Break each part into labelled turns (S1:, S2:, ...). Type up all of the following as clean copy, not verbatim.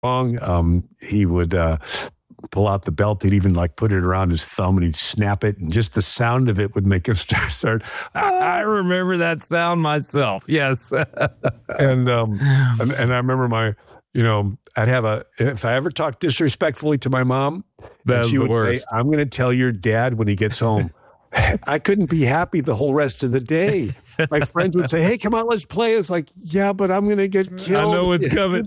S1: wrong. He would pull out the belt. He'd even like put it around his thumb and he'd snap it. And just the sound of it would make him start.
S2: I remember that sound myself. Yes.
S1: and I remember I'd have if I ever talked disrespectfully to my mom,
S2: that's
S1: she
S2: the
S1: would
S2: worst.
S1: say, I'm going to tell your dad when he gets home. I couldn't be happy the whole rest of the day. My friends would say, hey, come on, let's play. It's like, yeah, but I'm going to get killed.
S2: I know what's coming.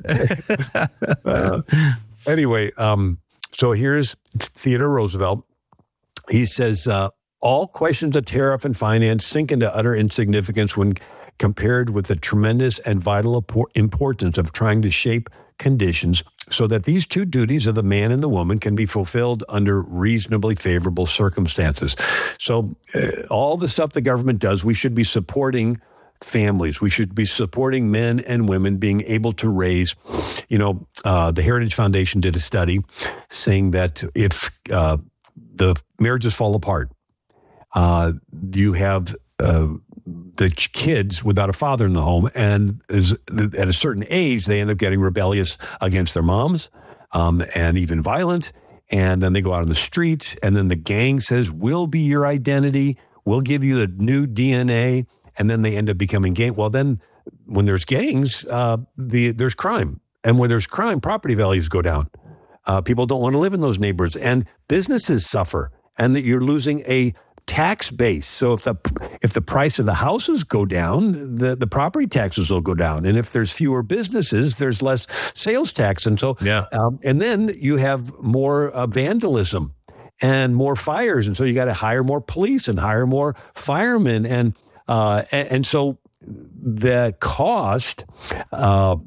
S1: Anyway, so here's Theodore Roosevelt. He says, all questions of tariff and finance sink into utter insignificance when compared with the tremendous and vital importance of trying to shape conditions so that these two duties of the man and the woman can be fulfilled under reasonably favorable circumstances. So all the stuff the government does, we should be supporting families. We should be supporting men and women being able to raise. The Heritage Foundation did a study saying that if the marriages fall apart, you have the kids without a father in the home, and at a certain age, they end up getting rebellious against their moms, and even violent. And then they go out on the street, and then the gang says, "We'll be your identity. We'll give you the new DNA." And then they end up becoming gang. Well, then when there's gangs, there's crime. And when there's crime, property values go down. People don't want to live in those neighborhoods, and businesses suffer, and that you're losing a tax base. So if the price of the houses go down, the property taxes will go down. And if there's fewer businesses, there's less sales tax. And so, and then you have more vandalism and more fires. And so you got to hire more police and hire more firemen. And so the cost of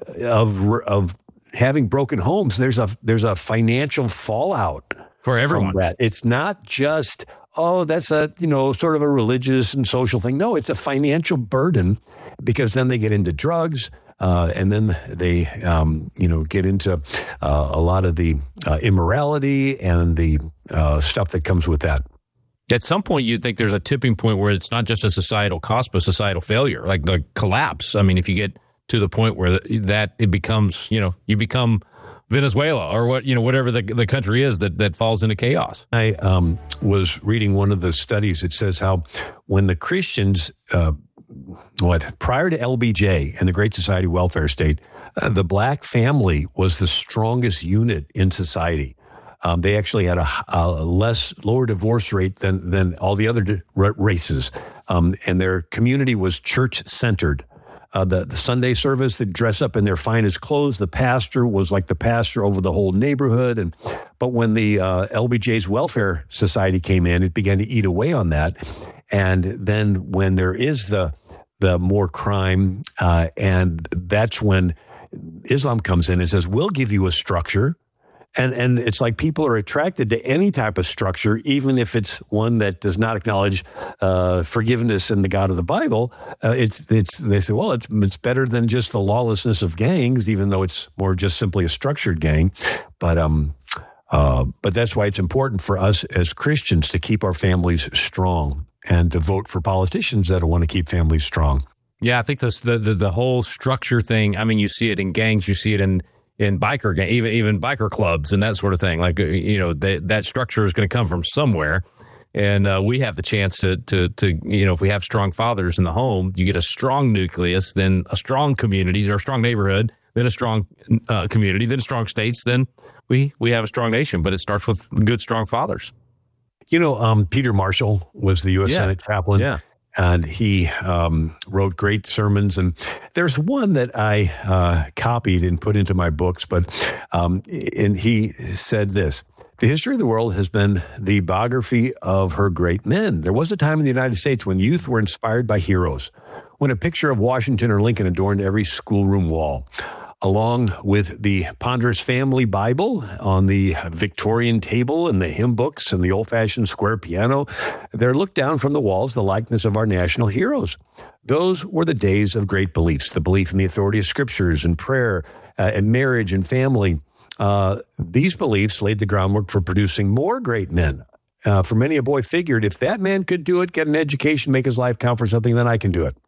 S1: having broken homes, there's a financial fallout
S2: for everyone.
S1: From that. It's not just, that's a, sort of a religious and social thing. No, it's a financial burden, because then they get into drugs, and then they, get into a lot of the immorality and the stuff that comes with that.
S2: At some point, you'd think there's a tipping point where it's not just a societal cost, but societal failure, like the collapse. I mean, if you get to the point where it becomes, you become Venezuela or whatever the country is that falls into chaos.
S1: I was reading one of the studies. It says how when the Christians, prior to LBJ and the Great Society Welfare State, the black family was the strongest unit in society. They actually had a lower divorce rate than all the other races, and their community was church-centered. The Sunday service, they'd dress up in their finest clothes. The pastor was like the pastor over the whole neighborhood. But when the LBJ's Welfare Society came in, it began to eat away on that. And then when there is the more crime, and that's when Islam comes in and says, we'll give you a structure. And it's like people are attracted to any type of structure, even if it's one that does not acknowledge forgiveness and the God of the Bible. They say, well, it's better than just the lawlessness of gangs, even though it's more just simply a structured gang. But that's why it's important for us as Christians to keep our families strong and to vote for politicians that want to keep families strong.
S2: Yeah, I think the whole structure thing. I mean, you see it in gangs, you see it in biker gang, even biker clubs and that sort of thing. Like, that structure is going to come from somewhere. And we have the chance to if we have strong fathers in the home, you get a strong nucleus, then a strong community or a strong neighborhood, then a strong community, then strong states, then we have a strong nation. But it starts with good, strong fathers.
S1: Peter Marshall was the U.S. Senate chaplain.
S2: Yeah.
S1: And he wrote great sermons. And there's one that I copied and put into my books. And he said this: the history of the world has been the biography of her great men. There was a time in the United States when youth were inspired by heroes, when a picture of Washington or Lincoln adorned every schoolroom wall. Along with the ponderous family Bible on the Victorian table and the hymn books and the old-fashioned square piano, there looked down from the walls the likeness of our national heroes. Those were the days of great beliefs, the belief in the authority of scriptures and prayer and marriage and family. These beliefs laid the groundwork for producing more great men. For many, a boy figured, if that man could do it, get an education, make his life count for something, then I can do it.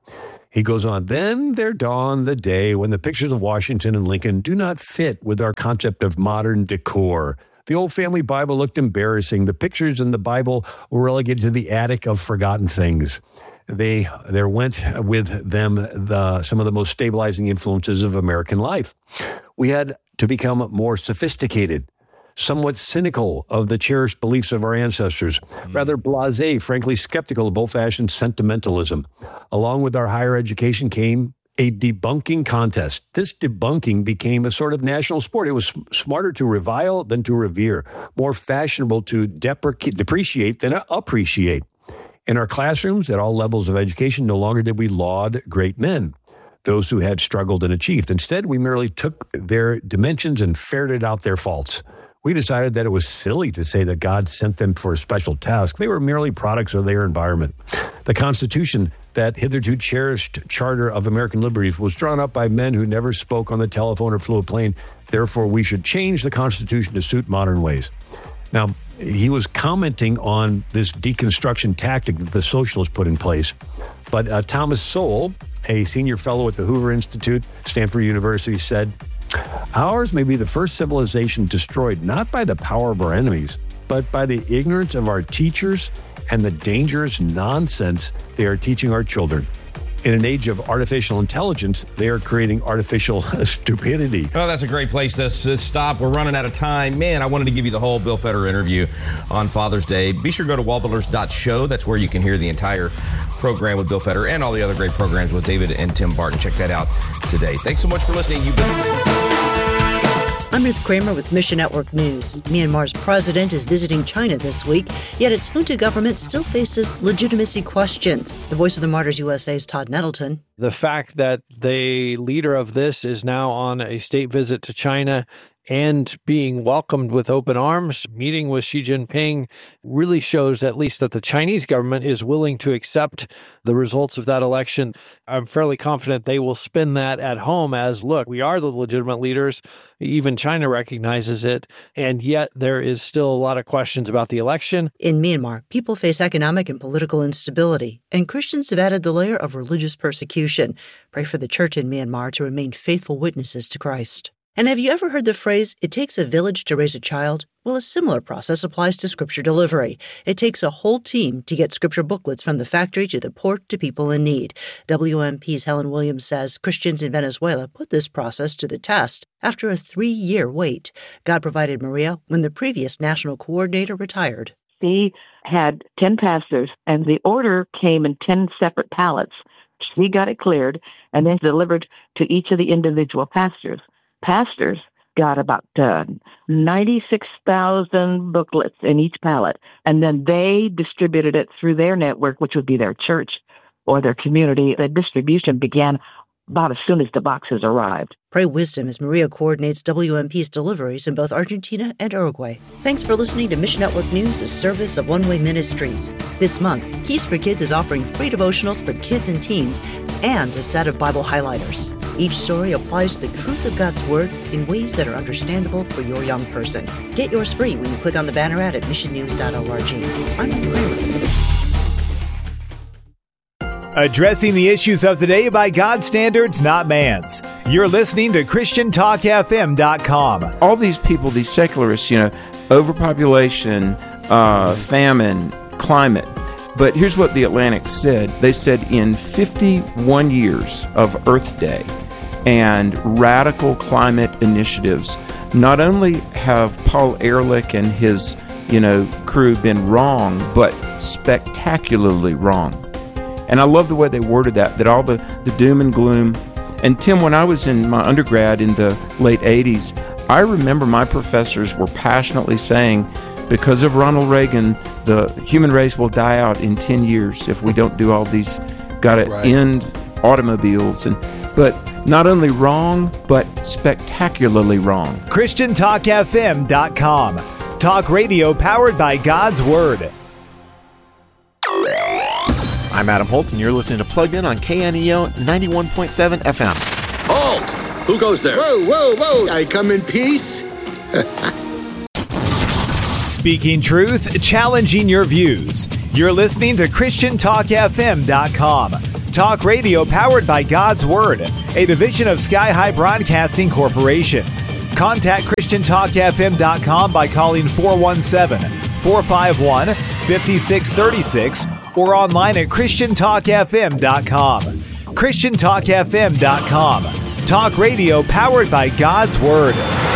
S1: He goes on, then there dawned the day when the pictures of Washington and Lincoln do not fit with our concept of modern decor. The old family Bible looked embarrassing. The pictures in the Bible were relegated to the attic of forgotten things. There went with them some of the most stabilizing influences of American life. We had to become more sophisticated, somewhat cynical of the cherished beliefs of our ancestors, rather blasé, frankly skeptical of old-fashioned sentimentalism. Along with our higher education came a debunking contest. This debunking became a sort of national sport. It was smarter to revile than to revere, more fashionable to depreciate than appreciate. In our classrooms, at all levels of education, no longer did we laud great men, those who had struggled and achieved. Instead, we merely took their dimensions and ferreted out their faults. We decided that it was silly to say that God sent them for a special task. They were merely products of their environment. The Constitution, that hitherto cherished charter of American liberties, was drawn up by men who never spoke on the telephone or flew a plane. Therefore, we should change the Constitution to suit modern ways. Now, he was commenting on this deconstruction tactic that the socialists put in place. But Thomas Sowell, a senior fellow at the Hoover Institute, Stanford University, said, ours may be the first civilization destroyed not by the power of our enemies, but by the ignorance of our teachers and the dangerous nonsense they are teaching our children. In an age of artificial intelligence, they are creating artificial stupidity.
S3: Oh, that's a great place to stop. We're running out of time. Man, I wanted to give you the whole Bill Federer interview on Father's Day. Be sure to go to wallbuilders.show. That's where you can hear the entire program with Bill Federer and all the other great programs with David and Tim Barton. Check that out today. Thanks so much for listening.
S4: I'm Ruth Kramer with Mission Network News. Myanmar's president is visiting China this week, yet its junta government still faces legitimacy questions. The Voice of the Martyrs USA's Todd Nettleton.
S5: The fact that the leader of this is now on a state visit to China and being welcomed with open arms, meeting with Xi Jinping, really shows at least that the Chinese government is willing to accept the results of that election. I'm fairly confident they will spin that at home as, look, we are the legitimate leaders. Even China recognizes it. And yet there is still a lot of questions about the election.
S4: In Myanmar, people face economic and political instability, and Christians have added the layer of religious persecution. Pray for the church in Myanmar to remain faithful witnesses to Christ. And have you ever heard the phrase, it takes a village to raise a child? Well, a similar process applies to Scripture delivery. It takes a whole team to get Scripture booklets from the factory to the port to people in need. WMP's Helen Williams says Christians in Venezuela put this process to the test after a 3-year wait. God provided Maria when the previous national coordinator retired.
S6: She had 10 pastors, and the order came in 10 separate pallets. She got it cleared and then delivered to each of the individual pastors. Pastors got about 96,000 booklets in each pallet, and then they distributed it through their network, which would be their church or their community. The distribution began about as soon as the boxes arrived.
S4: Pray wisdom as Maria coordinates WMP's deliveries in both Argentina and Uruguay. Thanks for listening to Mission Network News, a service of One Way Ministries. This month, Keys for Kids is offering free devotionals for kids and teens and a set of Bible highlighters. Each story applies the truth of God's Word in ways that are understandable for your young person. Get yours free when you click on the banner ad at missionnews.org. I'm Kramer.
S7: Addressing the issues of the day by God's standards, not man's. You're listening to ChristianTalkFM.com.
S8: All these people, these secularists, overpopulation, famine, climate. But here's what the Atlantic said. They said in 51 years of Earth Day and radical climate initiatives, not only have Paul Ehrlich and his, crew been wrong, but spectacularly wrong. And I love the way they worded that all the doom and gloom. And Tim, when I was in my undergrad in the late 80s, I remember my professors were passionately saying, because of Ronald Reagan, the human race will die out in 10 years if we don't do all these, gotta end automobiles. But not only wrong, but spectacularly wrong.
S7: ChristianTalkFM.com. Talk radio powered by God's Word.
S9: I'm Adam Holtz, and you're listening to Plugged In on KNEO 91.7 FM.
S10: Halt! Who goes there?
S11: Whoa, whoa, whoa! I come in peace.
S7: Speaking truth, challenging your views. You're listening to ChristianTalkFM.com. Talk radio powered by God's Word, a division of Sky High Broadcasting Corporation. Contact ChristianTalkFM.com by calling 417-451-5636 or online at ChristianTalkFM.com. ChristianTalkFM.com. Talk radio powered by God's Word.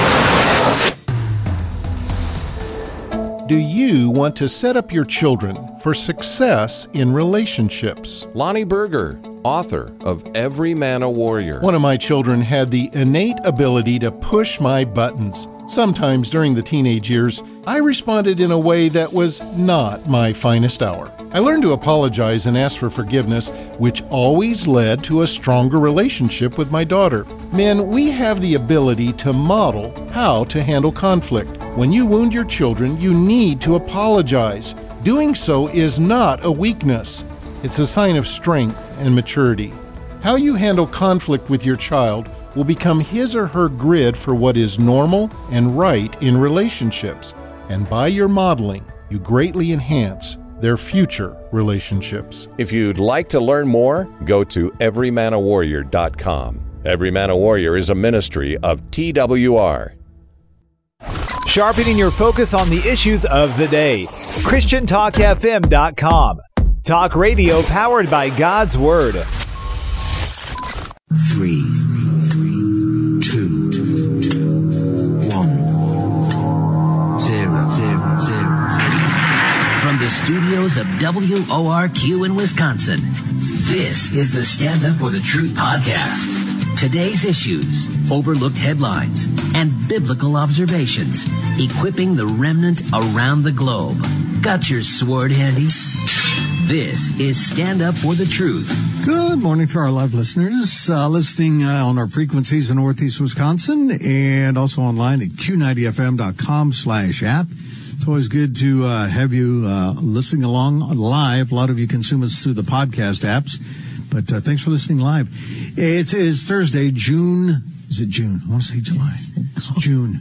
S12: Do you want to set up your children for success in relationships?
S13: Lonnie Berger, author of Every Man a Warrior.
S12: One of my children had the innate ability to push my buttons. Sometimes during the teenage years, I responded in a way that was not my finest hour. I learned to apologize and ask for forgiveness, which always led to a stronger relationship with my daughter. Men, we have the ability to model how to handle conflict. When you wound your children, you need to apologize. Doing so is not a weakness. It's a sign of strength and maturity. How you handle conflict with your child will become his or her grid for what is normal and right in relationships. And by your modeling, you greatly enhance their future relationships.
S13: If you'd like to learn more, go to everymanawarrior.com. Every Man a Warrior is a ministry of TWR.
S7: Sharpening your focus on the issues of the day. ChristianTalkFM.com. Talk radio powered by God's Word.
S14: 3, 2, 1, 0. From the studios of WORQ in Wisconsin, this is the Stand Up for the Truth podcast. Today's issues, overlooked headlines, and biblical observations, equipping the remnant around the globe. Got your sword handy? This is Stand Up for the Truth.
S15: Good morning to our live listeners, listening on our frequencies in Northeast Wisconsin and also online at q90fm.com/app. It's always good to have you listening along live. A lot of you consume us through the podcast apps, but thanks for listening live. It is Thursday, June. Is it June? I want to say July. It's June.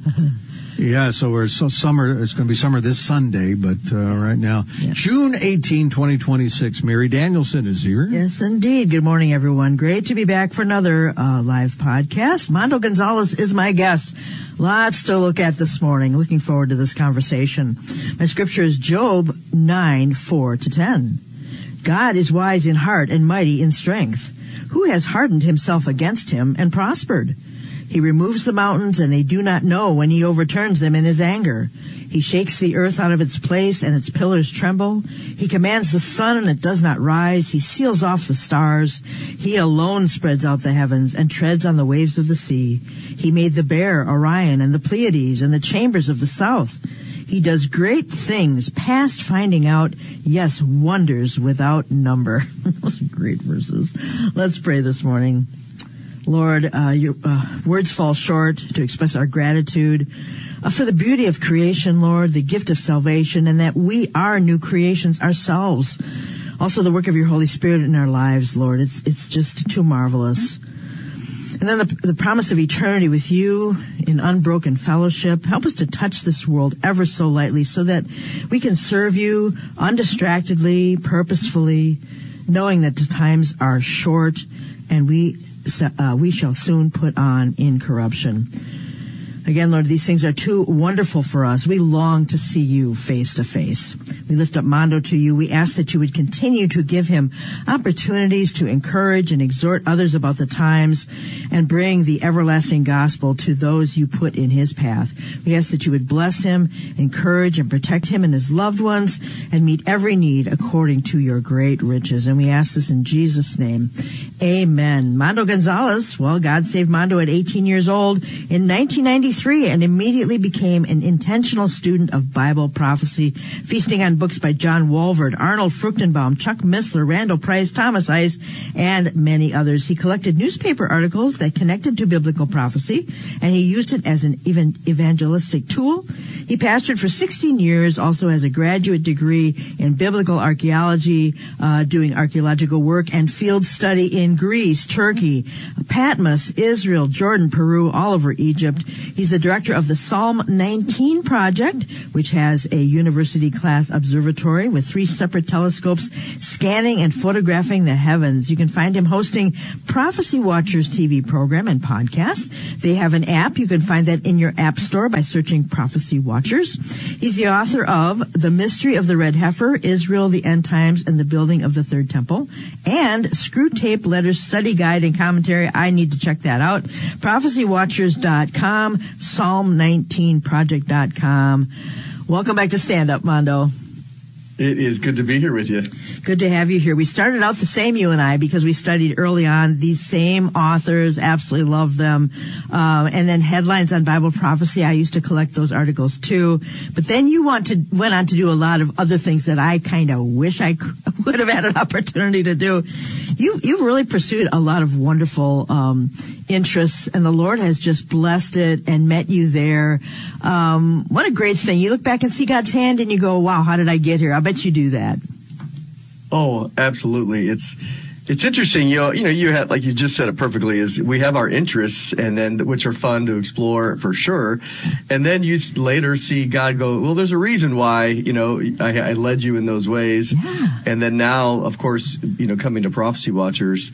S15: Yeah, so summer. It's going to be summer this Sunday, but right now, yeah. June 18, 2026. Mary Danielson is here.
S16: Yes, indeed. Good morning, everyone. Great to be back for another live podcast. Mando Gonzalez is my guest. Lots to look at this morning. Looking forward to this conversation. My scripture is Job 9, 4-10. God is wise in heart and mighty in strength. Who has hardened himself against him and prospered? He removes the mountains, and they do not know when he overturns them in his anger. He shakes the earth out of its place, and its pillars tremble. He commands the sun, and it does not rise. He seals off the stars. He alone spreads out the heavens and treads on the waves of the sea. He made the Bear, Orion, and the Pleiades, and the chambers of the south. He does great things past finding out, yes, wonders without number. Those are great verses. Let's pray this morning. Lord, your words fall short to express our gratitude for the beauty of creation, Lord, the gift of salvation, and that we are new creations ourselves. Also, the work of your Holy Spirit in our lives, Lord. It's just too marvelous. And then the promise of eternity with you in unbroken fellowship. Help us to touch this world ever so lightly so that we can serve you undistractedly, purposefully, knowing that the times are short and we shall soon put on incorruption. Again, Lord, these things are too wonderful for us. We long to see you face to face. We lift up Mando to you. We ask that you would continue to give him opportunities to encourage and exhort others about the times and bring the everlasting gospel to those you put in his path. We ask that you would bless him, encourage and protect him and his loved ones, and meet every need according to your great riches. And we ask this in Jesus' name. Amen. Mando Gonzalez, well, God saved Mando at 18 years old in 1993 and immediately became an intentional student of Bible prophecy, feasting on books by John Walvoord, Arnold Fruchtenbaum, Chuck Missler, Randall Price, Thomas Ice, and many others. He collected newspaper articles that connected to biblical prophecy, and he used it as an evangelistic tool. He pastored for 16 years, also has a graduate degree in biblical archaeology, doing archaeological work and field study in Greece, Turkey, Patmos, Israel, Jordan, Peru, all over Egypt. He's the director of the Psalm 19 Project, which has a university class observatory with 3 separate telescopes scanning and photographing the heavens. You can find him hosting Prophecy Watchers TV program and podcast. They have an app. You can find that in your app store by searching Prophecy Watchers. He's the author of The Mystery of the Red Heifer, Israel, the End Times, and the Building of the Third Temple, and Screwtape Letters Study Guide and Commentary. I need to check that out. ProphecyWatchers.com, Psalm19project.com. Welcome back to Stand Up, Mondo.
S17: It is good to be here with you.
S16: Good to have you here. We started out the same, you and I, because we studied early on these same authors, absolutely loved them. And then Headlines on Bible Prophecy. I used to collect those articles too. But then you went on to do a lot of other things that I kind of wish I would have had an opportunity to do. You've really pursued a lot of wonderful interests, and the Lord has just blessed it and met you there. What a great thing. You look back and see God's hand and you go, wow, how did I get here? I bet you do that.
S17: Oh, absolutely. It's interesting. You have, like you just said it perfectly, is we have our interests, and then which are fun to explore for sure. And then you later see God go, well, there's a reason why, I led you in those ways.
S16: Yeah.
S17: And then now, of course, coming to Prophecy Watchers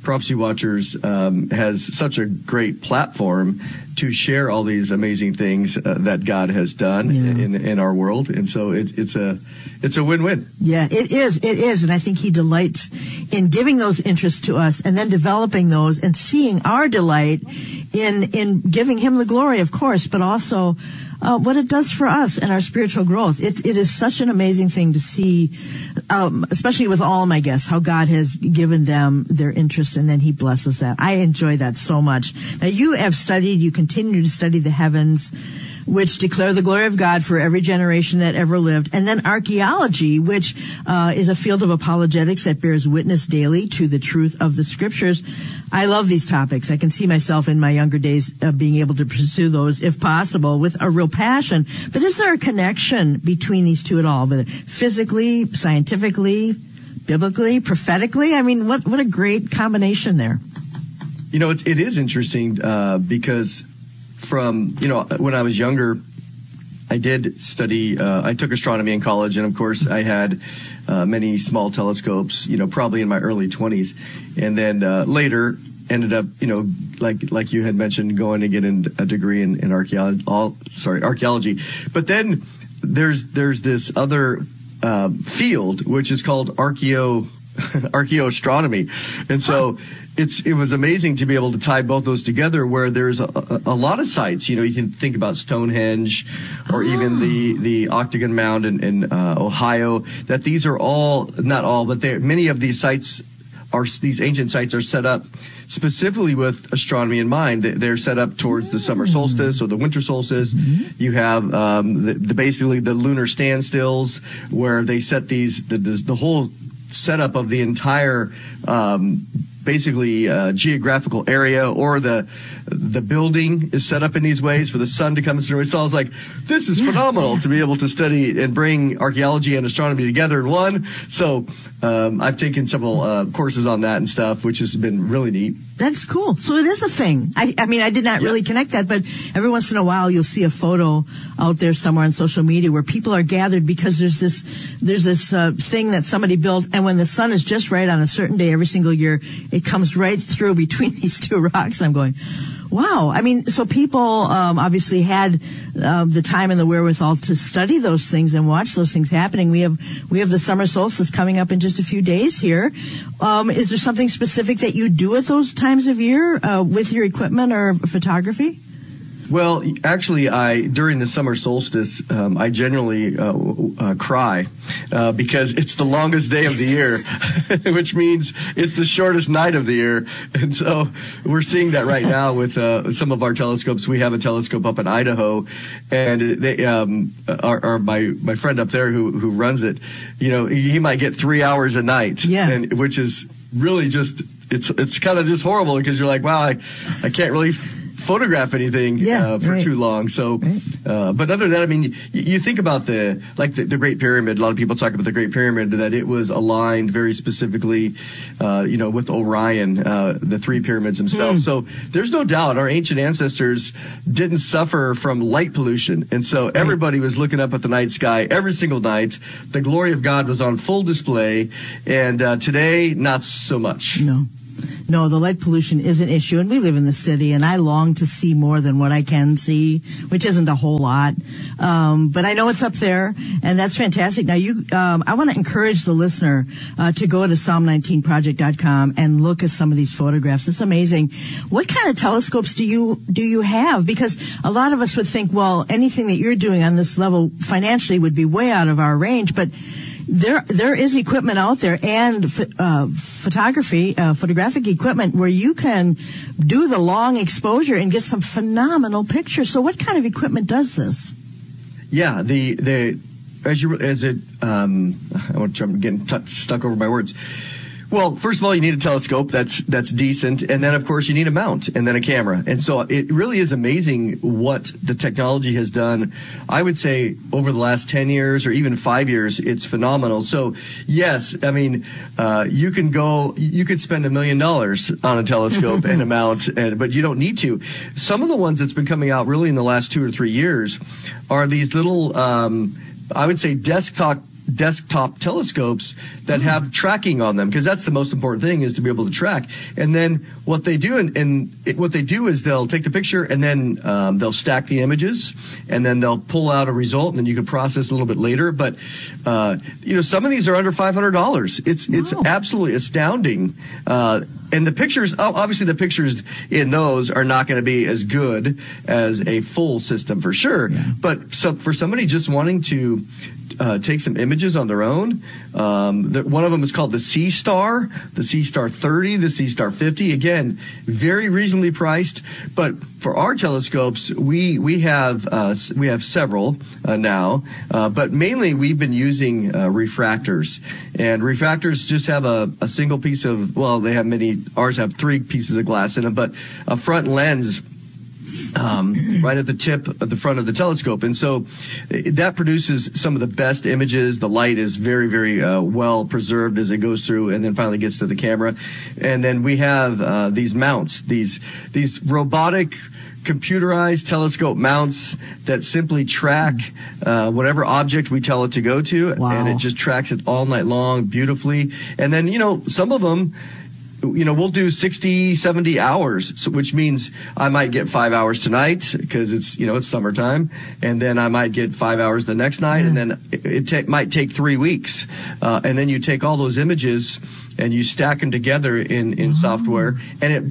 S17: has such a great platform to share all these amazing things that God has done in our world. And so it's a win-win.
S16: Yeah, it is. And I think he delights in giving those interests to us and then developing those and seeing our delight in giving him the glory, of course, but also what it does for us and our spiritual growth. It is such an amazing thing to see, especially with all my guests, how God has given them their interests and then he blesses that. I enjoy that so much. Now, you continue to study the heavens, which declare the glory of God for every generation that ever lived. And then archaeology, which is a field of apologetics that bears witness daily to the truth of the scriptures. I love these topics. I can see myself in my younger days being able to pursue those, if possible, with a real passion. But is there a connection between these two at all? Physically, scientifically, biblically, prophetically? I mean, what a great combination there.
S17: It is interesting because from, when I was younger, I did study, I took astronomy in college, and of course I had many small telescopes, probably in my early 20s. And then later ended up, like you had mentioned, going to get a degree in archaeology. But then there's this other field, which is called archaeoastronomy. And so it was amazing to be able to tie both those together, where there's a lot of sites. You can think about Stonehenge or even the Octagon Mound in Ohio, that these are all, not all, but many of these sites these ancient sites are set up specifically with astronomy in mind. They're set up towards the summer solstice or the winter solstice. Mm-hmm. You have basically the lunar standstills, where they set the whole setup of the entire geographical area, or the building is set up in these ways for the sun to come through. So I was like, this is phenomenal to be able to study and bring archaeology and astronomy together in one. So I've taken several courses on that and stuff, which has been really neat.
S16: That's cool. So it is a thing. I mean, I did not really connect that, but every once in a while you'll see a photo out there somewhere on social media where people are gathered because there's this thing that somebody built, and when the sun is just right on a certain day every single year, it comes right through between these two rocks. I'm going, wow. I mean, so people obviously had the time and the wherewithal to study those things and watch those things happening. We have the summer solstice coming up in just a few days here. Is there something specific that you do at those times of year with your equipment or photography?
S17: Well, actually, during the summer solstice, I generally cry because it's the longest day of the year, which means it's the shortest night of the year. And so we're seeing that right now with some of our telescopes. We have a telescope up in Idaho, and they my friend up there who runs it, he might get 3 hours a night, which is really just it's kind of just horrible, because you're like, wow, I can't really photograph anything for too long. So, but other than that, I mean, you think about the Great Pyramid. A lot of people talk about the Great Pyramid, that it was aligned very specifically, with Orion, the three pyramids themselves. So there's no doubt our ancient ancestors didn't suffer from light pollution. And so everybody was looking up at the night sky every single night. The glory of God was on full display. And today, not so much.
S16: No, the light pollution is an issue, and we live in the city, and I long to see more than what I can see, which isn't a whole lot. But I know it's up there, and that's fantastic. Now, I want to encourage the listener to go to Psalm19project.com and look at some of these photographs. It's amazing. What kind of telescopes do you have? Because a lot of us would think, well, anything that you're doing on this level financially would be way out of our range, but there is equipment out there and photographic equipment where you can do the long exposure and get some phenomenal pictures. So what kind of equipment does this?
S17: Yeah, I'm getting stuck over my words. Well, first of all, you need a telescope that's decent, and then of course you need a mount and then a camera. And so it really is amazing what the technology has done. I would say over the last 10 years or even 5 years, it's phenomenal. So yes, I mean, you could spend $1 million on a telescope and a mount, but you don't need to. Some of the ones that's been coming out really in the last 2 or 3 years are these little, I would say desktop telescopes that have tracking on them, because that's the most important thing, is to be able to track. And then what they do is they'll take the picture and then they'll stack the images and then they'll pull out a result and then you can process a little bit later. But some of these are under $500. It's absolutely astounding. And the pictures, obviously the pictures in those are not going to be as good as a full system for sure. Yeah. But for somebody just wanting to take some images on their own, one of them is called the C-Star 30, the C-Star 50. Again, very reasonably priced. But for our telescopes, we have several now, but mainly we've been using refractors. And refractors just have a single piece of, ours have 3 pieces of glass in them, but a front lens right at the tip at the front of the telescope. And so that produces some of the best images. The light is very, very well preserved as it goes through and then finally gets to the camera. And then we have these mounts, these robotic computerized telescope mounts that simply track whatever object we tell it to go to. Wow. And it just tracks it all night long beautifully. And then, some of them, we'll do 60, 70 hours, which means I might get 5 hours tonight because it's summertime, and then I might get 5 hours the next night, and then it might take 3 weeks. And then you take all those images and you stack them together in software, and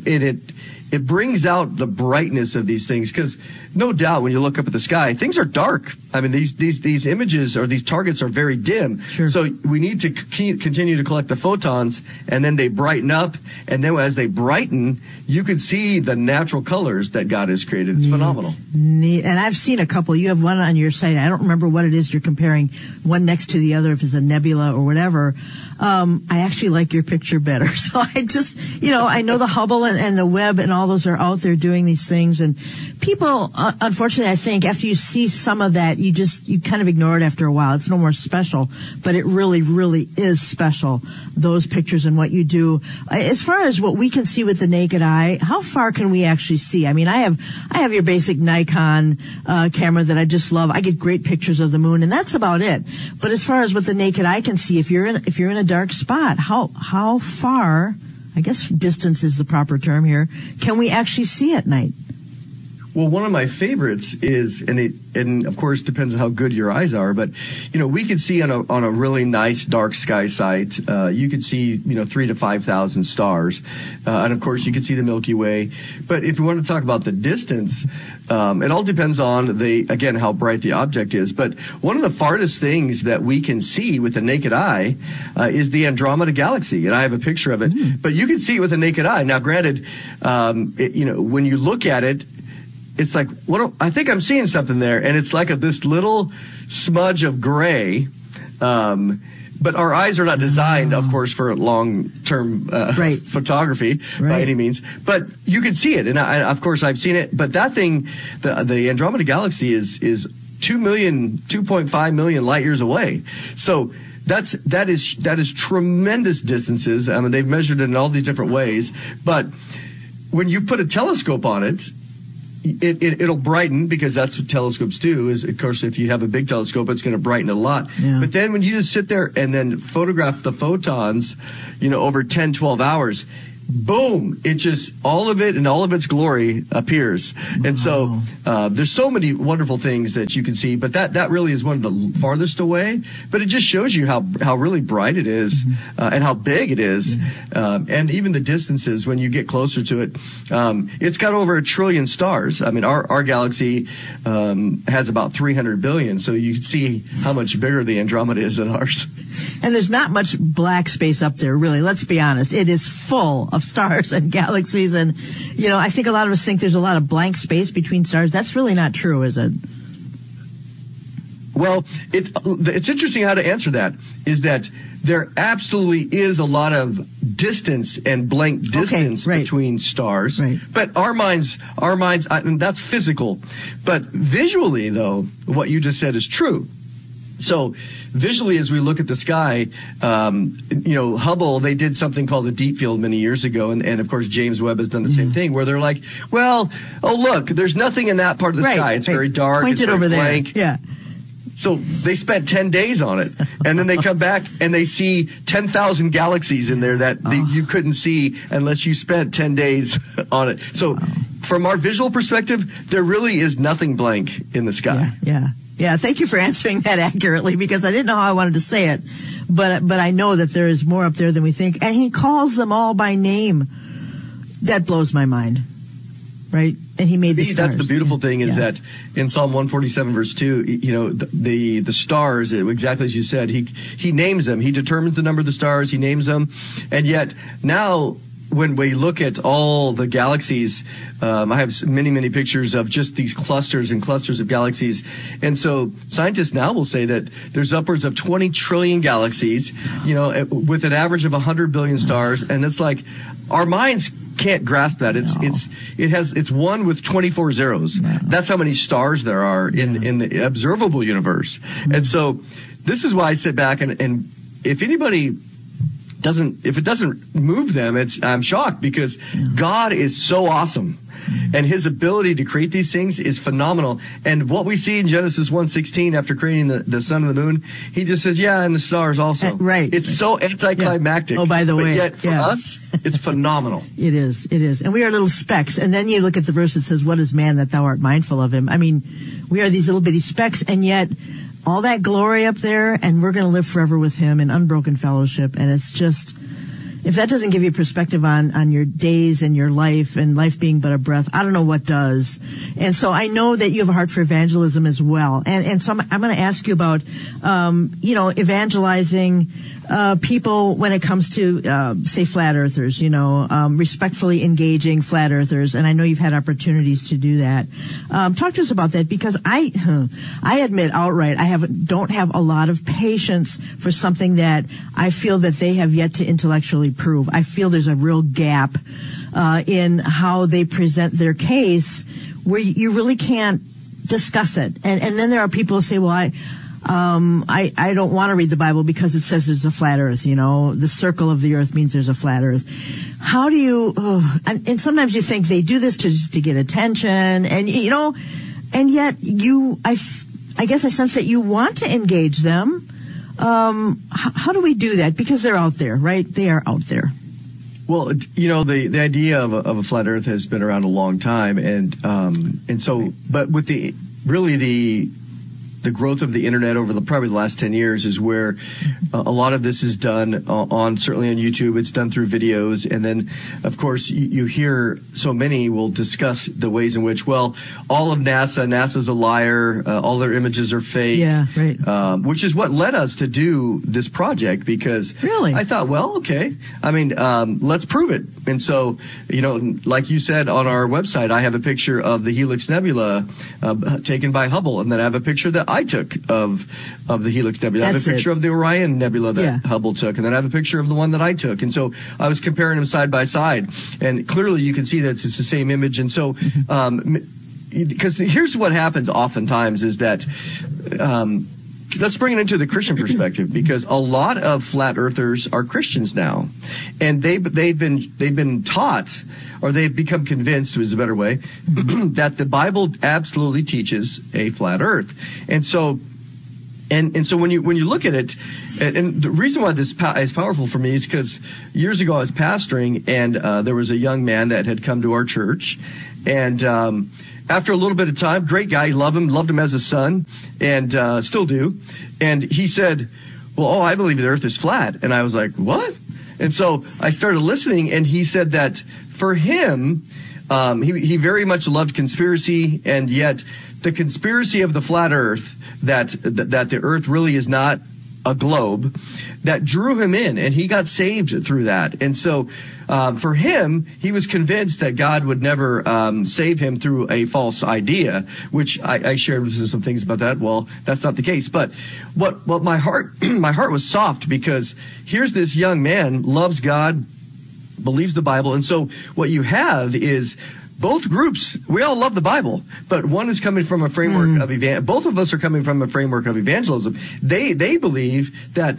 S17: it brings out the brightness of these things, because no doubt when you look up at the sky, things are dark. I mean, these images or these targets are very dim. Sure. So we need to continue to collect the photons, and then they brighten up. And then as they brighten, you can see the natural colors that God has created. It's phenomenal.
S16: Neat. And I've seen a couple. You have one on your site. I don't remember what it is you're comparing one next to the other, if it's a nebula or whatever. I actually like your picture better. So I just, I know the Hubble and the Webb and all those are out there doing these things. And people, unfortunately, I think after you see some of that, you kind of ignore it after a while. It's no more special, but it really, really is special, those pictures and what you do. As far as what we can see with the naked eye, how far can we actually see? I mean, I have your basic Nikon camera that I just love. I get great pictures of the moon, and that's about it. But as far as what the naked eye can see, if you're in a dark spot, how far, I guess distance is the proper term here, can we actually see at night?
S17: Well, one of my favorites is, and of course depends on how good your eyes are, but we could see on a really nice dark sky site, you could see 3,000 to 5,000 stars, and of course you could see the Milky Way. But if we want to talk about the distance, it all depends on how bright the object is. But one of the farthest things that we can see with the naked eye is the Andromeda Galaxy, and I have a picture of it. Mm-hmm. But you can see it with the naked eye. Now, granted, when you look at it, it's like, I think I'm seeing something there, and it's like this little smudge of gray. But our eyes are not designed, of course, for long-term photography by any means. But you can see it, and of course I've seen it. But that thing, the Andromeda Galaxy, is 2.5 million light years away. So that is tremendous distances. I mean, they've measured it in all these different ways. But when you put a telescope on it, it'll brighten, because that's what telescopes do. Is, of course, if you have a big telescope, it's going to brighten a lot. Yeah. But then when you just sit there and then photograph the photons, over 10, 12 hours, boom, it just, all of it and all of its glory appears. And so there's so many wonderful things that you can see, but that really is one of the farthest away. But it just shows you how really bright it is, and how big it is, and even the distances when you get closer to it. It's got over 1 trillion stars. I mean, our galaxy has about 300 billion, so you can see how much bigger the Andromeda is than ours.
S16: And there's not much black space up there, really. Let's be honest. It is full of stars and galaxies. And, I think a lot of us think there's a lot of blank space between stars. That's really not true, is it?
S17: Well, it's interesting how to answer that, is that there absolutely is a lot of distance and blank distance between stars. Right. But our minds, and that's physical. But visually, though, what you just said is true. So visually, as we look at the sky, Hubble, they did something called the Deep Field many years ago. And of course, James Webb has done the same thing, where they're like, well, look, there's nothing in that part of the sky. It's very dark.
S16: Point it over
S17: blank.
S16: there. Yeah.
S17: So they spent 10 days on it, and then they come back and they see 10,000 galaxies in there that you couldn't see unless you spent 10 days on it. So from our visual perspective, there really is nothing blank in the sky.
S16: Yeah, thank you for answering that accurately, because I didn't know how I wanted to say it, but I know that there is more up there than we think, and he calls them all by name. That blows my mind, right? And he made the stars.
S17: That's the beautiful thing, is that in Psalm 147 verse 2, the stars, exactly as you said, he names them. He determines the number of the stars. He names them, and yet now, when we look at all the galaxies, I have many, many pictures of just these clusters and clusters of galaxies. And so scientists now will say that there's upwards of 20 trillion galaxies, with an average of 100 billion stars. And it's like, our minds can't grasp that. It's one with 24 zeros. No. That's how many stars there are in the observable universe. And so this is why I sit back and if anybody if it doesn't move them, I'm shocked, because God is so awesome, and his ability to create these things is phenomenal. And what we see in Genesis 1:16, after creating the sun and the moon, he just says, and the stars also.
S16: Right.
S17: It's so anticlimactic.
S16: Oh, by the way.
S17: But yet for us, it's phenomenal.
S16: It is. And we are little specks. And then you look at the verse that says, what is man that thou art mindful of him? I mean, we are these little bitty specks, and yet all that glory up there, and we're going to live forever with him in unbroken fellowship. And it's just, if that doesn't give you perspective on your days and your life, and life being but a breath, I don't know what does. And so I know that you have a heart for evangelism as well. And so I'm going to ask you about, evangelizing people when it comes to, say, flat earthers, respectfully engaging flat earthers. And I know you've had opportunities to do that. Talk to us about that, because I admit outright, don't have a lot of patience for something that I feel that they have yet to intellectually prove. I feel there's a real gap, in how they present their case, where you really can't discuss it. And then there are people who say, well, I don't want to read the Bible because it says there's a flat earth, the circle of the earth means there's a flat earth. How do you, and sometimes you think they do this just to get attention, and yet I guess I sense that you want to engage them. How do we do that? Because they're out there, right? They are out there.
S17: Well, the idea of a flat earth has been around a long time. And so, but with the growth of the internet over probably the last 10 years is where a lot of this is done certainly on YouTube. It's done through videos. And then, of course, you hear so many will discuss the ways in which, all of NASA's a liar. All their images are fake.
S16: Yeah, right.
S17: Which is what led us to do this project, because I thought, okay, I mean, let's prove it. And so, like you said on our website, I have a picture of the Helix Nebula taken by Hubble. And then I have a picture of the I took of the Helix Nebula. I have a picture of the Orion Nebula that Hubble took, and then I have a picture of the one that I took. And so I was comparing them side by side, and clearly you can see that it's the same image. And so, because here's what happens oftentimes is that, let's bring it into the Christian perspective, because a lot of flat earthers are Christians now, and they've been taught, or they've become convinced, is a better way, that the Bible absolutely teaches a flat earth. And so when you look at it, and the reason why this is powerful for me is because years ago I was pastoring, and there was a young man that had come to our church, and after a little bit of time, great guy, loved him as a son, and still do. And he said, well, I believe the earth is flat. And I was like, what? And so I started listening, and he said that for him, he very much loved conspiracy, and yet the conspiracy of the flat earth, that the earth really is not a globe, that drew him in, and he got saved through that. And so for him, he was convinced that God would never save him through a false idea, which I shared some things about that. Well, that's not the case. But what my heart was soft, because here's this young man, loves God, believes the Bible. And so what you have is both groups, we all love the Bible, but one is coming from a framework of both of us are coming from a framework of evangelism. They believe that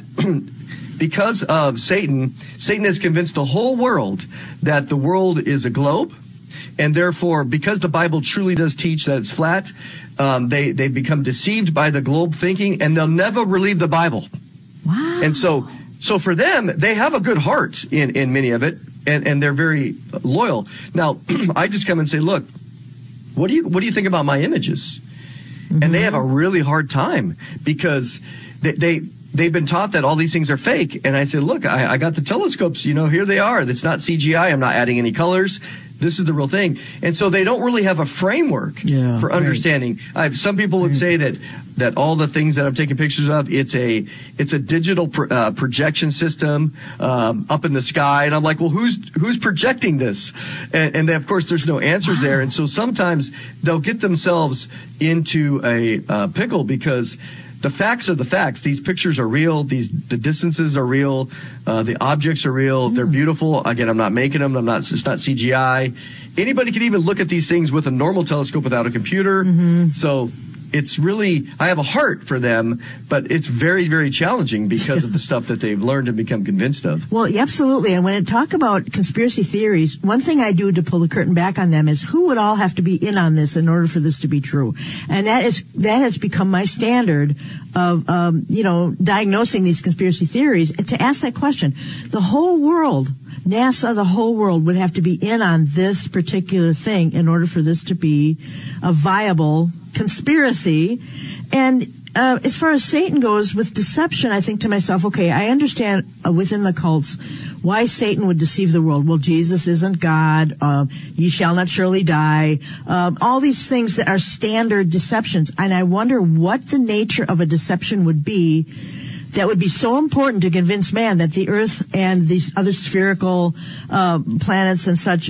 S17: because of Satan has convinced the whole world that the world is a globe, and therefore, because the Bible truly does teach that it's flat, they become deceived by the globe thinking, and they'll never relieve the Bible.
S16: Wow.
S17: And so for them, they have a good heart in many of it, and they're very loyal. Now, I just come and say, look, what do you think about my images? Mm-hmm. And they have a really hard time, because they've been taught that all these things are fake. And I say, look, I got the telescopes, here they are. It's not CGI. I'm not adding any colors. This is the real thing. And so they don't really have a framework for understanding. Some people would say that all the things that I'm taking pictures of, it's a digital projection system up in the sky. And I'm like, well, who's projecting this? And then, of course, there's no answers there. And so sometimes they'll get themselves into a pickle, because the facts are the facts. These pictures are real. The distances are real. The objects are real. They're beautiful. Again, I'm not making them. It's not CGI. Anybody can even look at these things with a normal telescope without a computer. Mm-hmm. So it's really, I have a heart for them, but it's very, very challenging because of the stuff that they've learned and become convinced of.
S16: Well, absolutely. And when I talk about conspiracy theories, one thing I do to pull the curtain back on them is who would all have to be in on this in order for this to be true. And that has become my standard of, diagnosing these conspiracy theories, to ask that question. The whole world, NASA, the whole world would have to be in on this particular thing in order for this to be a viable conspiracy. And as far as Satan goes with deception, I think to myself, okay, I understand within the cults why Satan would deceive the world. Well, Jesus isn't God. Ye shall not surely die. All these things that are standard deceptions. And I wonder what the nature of a deception would be that would be so important to convince man that the Earth and these other spherical planets and such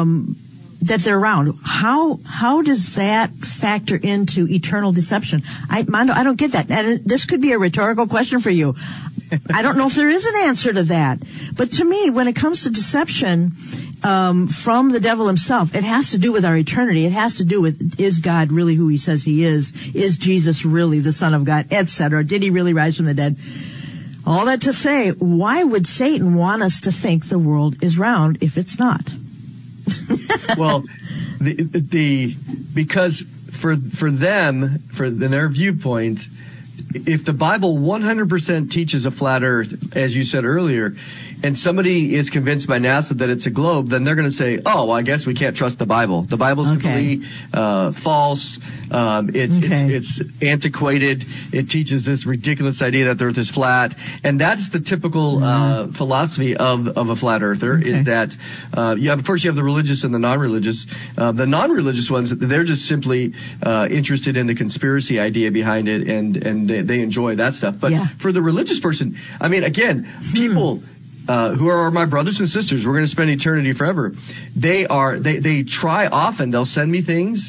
S16: that they're around. How does that factor into eternal deception? Mondo, I don't get that. And this could be a rhetorical question for you. I don't know if there is an answer to that. But to me, when it comes to deception from the devil himself, it has to do with our eternity. It has to do with, is God really who he says he is? Is Jesus really the Son of God, etc.? Did he really rise from the dead? All that to say, why would Satan want us to think the world is round if it's not?
S17: Well, because for them, in their viewpoint, if the Bible 100% teaches a flat earth, as you said earlier, and somebody is convinced by NASA that it's a globe, then they're going to say, oh, well, I guess we can't trust the Bible. The Bible's completely false. It's antiquated. It teaches this ridiculous idea that the earth is flat. And that's the typical philosophy of a flat earther, is that of course you have the religious and the non-religious. The non-religious ones, they're just simply interested in the conspiracy idea behind it, and they enjoy that stuff. But for the religious person, I mean, again, people who are my brothers and sisters, we're going to spend eternity forever. They try often. They'll send me things,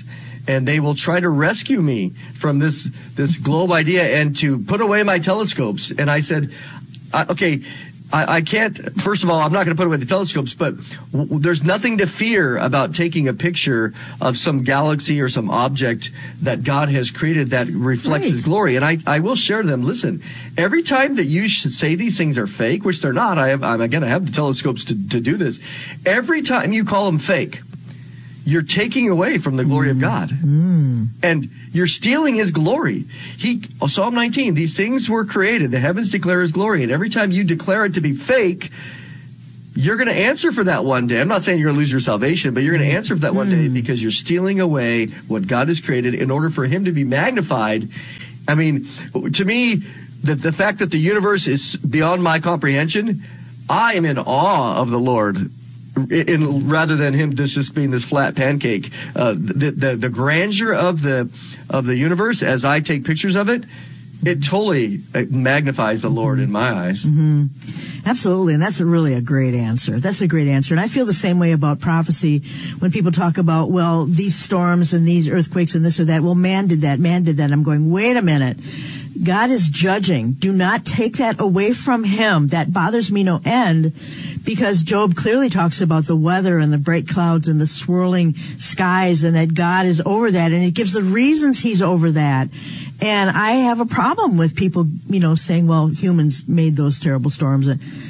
S17: and they will try to rescue me from this globe idea and to put away my telescopes. And I said, okay, I can't. First of all, I'm not going to put away the telescopes, but there's nothing to fear about taking a picture of some galaxy or some object that God has created that reflects His glory. And I will share them. Listen, every time that you should say these things are fake, which they're not, I'm going to have the telescopes to do this. Every time you call them fake, you're taking away from the glory of God. And you're stealing His glory. Psalm 19, these things were created. The heavens declare His glory. And every time you declare it to be fake, you're going to answer for that one day. I'm not saying you're going to lose your salvation, but you're going to answer for that one day because you're stealing away what God has created in order for Him to be magnified. I mean, to me, the fact that the universe is beyond my comprehension, I am in awe of the Lord. Rather than Him just being this flat pancake, the grandeur of the universe, as I take pictures of it, it totally magnifies the Lord in my eyes.
S16: Absolutely, and that's really a great answer. That's a great answer, and I feel the same way about prophecy when people talk about, well, these storms and these earthquakes and this or that. Well, man did that. I'm going, wait a minute. God is judging. Do not take that away from Him. That bothers me no end, because Job clearly talks about the weather and the bright clouds and the swirling skies, and that God is over that, and it gives the reasons He's over that. And I have a problem with people, saying, well, humans made those terrible storms.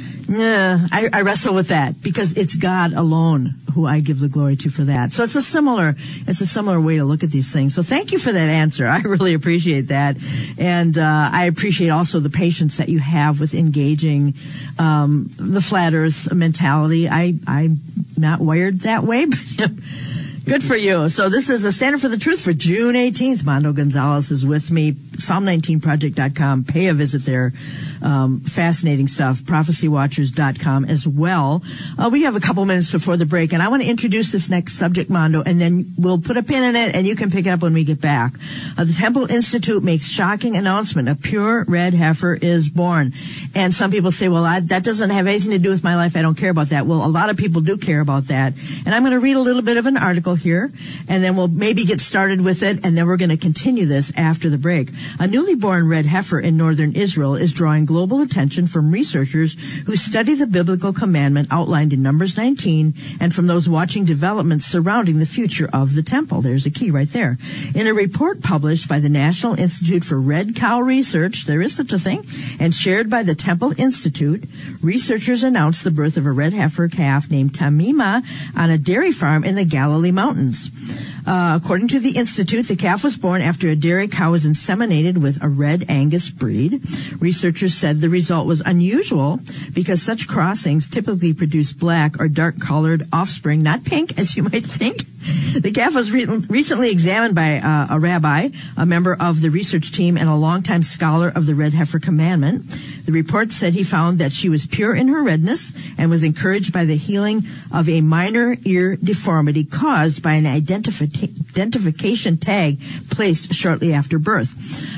S16: I wrestle with that, because it's God alone who I give the glory to for that. So it's a similar way to look at these things. So thank you for that answer. I really appreciate that. And I appreciate also the patience that you have with engaging the flat earth mentality. I'm not wired that way, but good for you. So this is a Standard for the Truth for June 18th. Mondo Gonzalez is with me. Psalm19project.com. Pay a visit there. Fascinating stuff. Prophecywatchers.com as well. We have a couple minutes before the break, and I want to introduce this next subject, Mondo, and then we'll put a pin in it, and you can pick it up when we get back. The Temple Institute makes shocking announcement. A pure red heifer is born. And some people say, well, that doesn't have anything to do with my life. I don't care about that. Well, a lot of people do care about that. And I'm going to read a little bit of an article here, and then we'll maybe get started with it, and then we're going to continue this after the break. A newly born red heifer in northern Israel is drawing global attention from researchers who study the biblical commandment outlined in Numbers 19 and from those watching developments surrounding the future of the temple. There's a key right there. In a report published by the National Institute for Red Cow Research, there is such a thing, and shared by the Temple Institute, researchers announced the birth of a red heifer calf named Tamima on a dairy farm in the Galilee Mountains. According to the Institute, the calf was born after a dairy cow was inseminated with a red Angus breed. Researchers said the result was unusual because such crossings typically produce black or dark-colored offspring, not pink, as you might think. The calf was recently examined by a rabbi, a member of the research team, and a longtime scholar of the red heifer commandment. The report said he found that she was pure in her redness and was encouraged by the healing of a minor ear deformity caused by an identification tag placed shortly after birth.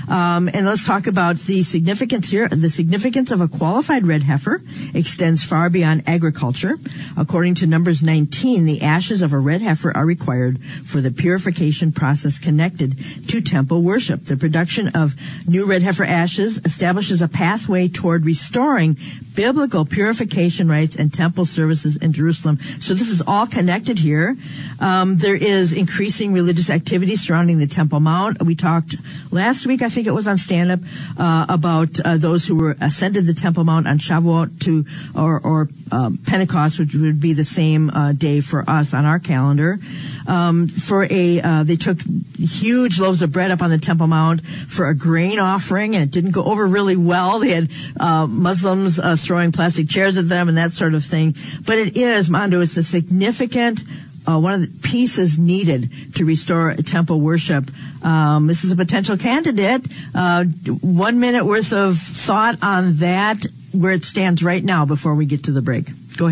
S16: And let's talk about the significance here. The significance of a qualified red heifer extends far beyond agriculture. According to Numbers 19, the ashes of a red heifer are required for the purification process connected to temple worship. The production of new red heifer ashes establishes a pathway toward restoring biblical purification rites and temple services in Jerusalem. So this is all connected here. There is increasing religious activity surrounding the Temple Mount. We talked last week, I think it was on Stand Up, about those who were ascended the Temple Mount on Shavuot or Pentecost, which would be the same day for us on our calendar. They took huge loaves of bread up on the Temple Mount for a grain offering, and it didn't go over really well. They had Muslims throwing plastic chairs at them and that sort of thing. But it is, Mondo, it's a significant one of the pieces needed to restore temple worship. This is a potential candidate. 1 minute worth of thought on that, where it stands right now before we get to the break. Go ahead.